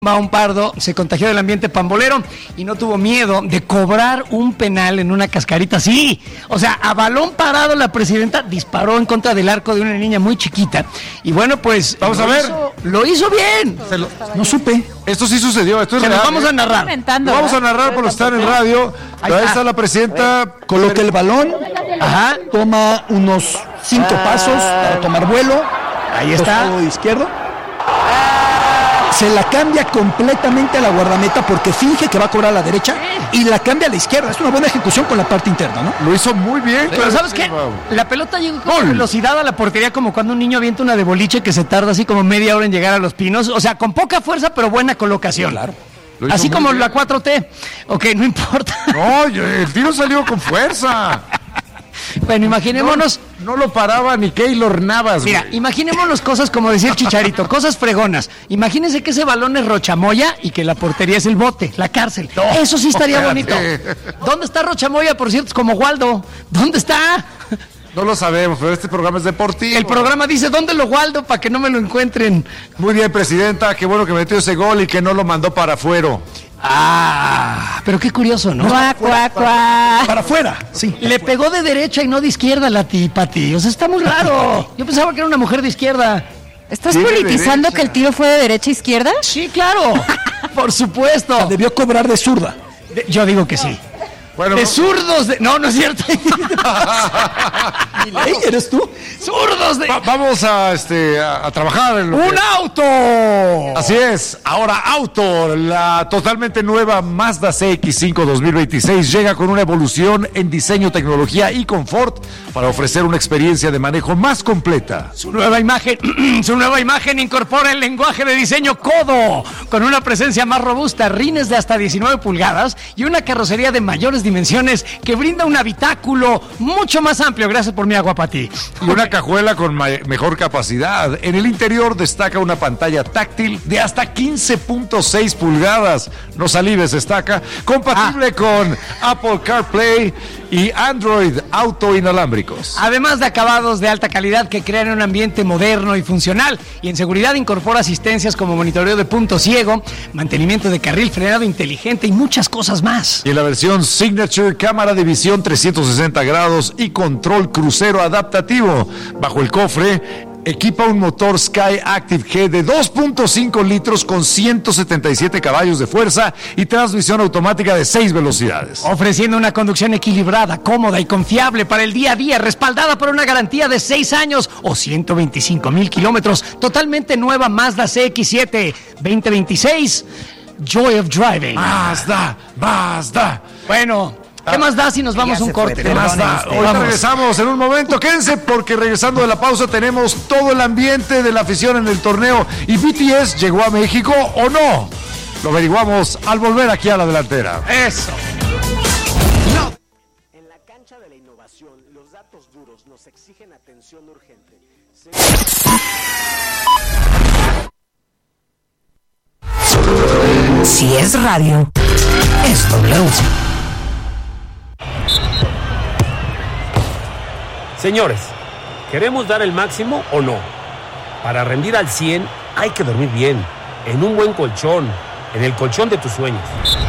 Un Pardo se contagió del ambiente pambolero y no tuvo miedo de cobrar un penal en una cascarita así. O sea, a balón parado la presidenta disparó en contra del arco de una niña muy chiquita. Y bueno, pues... Vamos a ver. Lo hizo bien. No supe. Esto sí sucedió. Esto es Se real. Lo vamos a narrar. Lo vamos a narrar por estar en radio. Ahí está la presidenta. Coloca el balón. Ajá. Toma unos 5 pasos para tomar vuelo. Ahí está. Costado izquierdo. Se la cambia completamente a la guardameta porque finge que va a cobrar a la derecha y la cambia a la izquierda. Es una buena ejecución con la parte interna, ¿no? Lo hizo muy bien. Pero ¿sabes qué? La pelota llegó con velocidad a la portería como cuando un niño avienta una de boliche que se tarda así como media hora en llegar a los pinos. O sea, con poca fuerza pero buena colocación. Claro. Así como bien. La 4T. Ok, no importa. No, el tiro salió con fuerza. Bueno, imaginémonos... No lo paraba ni Keylor Navas. Mira, imaginémonos cosas como decía el Chicharito, cosas fregonas. Imagínense que ese balón es Rochamoya y que la portería es el bote, la cárcel. No, eso sí estaría bonito. ¿Dónde está Rochamoya, por cierto? Es como Waldo. ¿Dónde está? No lo sabemos, pero este programa es deportivo. El programa dice, ¿dónde lo guardo para que no me lo encuentren? Muy bien, presidenta, qué bueno que metió ese gol y que no lo mandó para afuera. Pero qué curioso, ¿no? Para afuera, sí. Le pegó de derecha y no de izquierda la Pati. O sea, está muy raro. Yo pensaba que era una mujer de izquierda. ¿Estás politizando que el tiro fue de derecha a izquierda? Sí, claro. Por supuesto. O sea, debió cobrar de zurda. Yo digo que sí. Bueno, de zurdos de... No, no es cierto. ¿Eres tú? Zurdos de... Vamos a trabajar en ¡Un auto! Así es. Ahora auto, la totalmente nueva Mazda CX-5 2026 llega con una evolución en diseño, tecnología y confort para ofrecer una experiencia de manejo más completa. Su nueva imagen incorpora el lenguaje de diseño Codo, con una presencia más robusta, rines de hasta 19 pulgadas y una carrocería de mayores dimensiones que brinda un habitáculo mucho más amplio. Gracias por mi agua, Pati. Y una cajuela con mejor capacidad. En el interior destaca una pantalla táctil de hasta 15.6 pulgadas. No salives, destaca. Compatible con Apple CarPlay y Android Auto inalámbricos. Además de acabados de alta calidad que crean un ambiente moderno y funcional. Y en seguridad incorpora asistencias como monitoreo de punto ciego, mantenimiento de carril, frenado inteligente y muchas cosas más. Y en la versión Signature, cámara de visión 360 grados y control crucero adaptativo. Bajo el cofre equipa un motor Sky Active G de 2.5 litros con 177 caballos de fuerza y transmisión automática de 6 velocidades. Ofreciendo una conducción equilibrada, cómoda y confiable para el día a día, respaldada por una garantía de 6 años o 125,000 kilómetros. Totalmente nueva Mazda CX-7 2026. Joy of Driving. Mazda. Bueno, ¿qué más da si nos vamos a un corte? ¿Qué más da? Ahorita regresamos en un momento. Quédense porque regresando de la pausa tenemos todo el ambiente de la afición en el torneo. ¿Y BTS llegó a México o no? Lo averiguamos al volver aquí a la delantera. Eso. No. En la cancha de la innovación, los datos duros nos exigen atención urgente. Si es radio, es W. Señores, ¿queremos dar el máximo o no? Para rendir al 100 hay que dormir bien, en un buen colchón, en el colchón de tus sueños.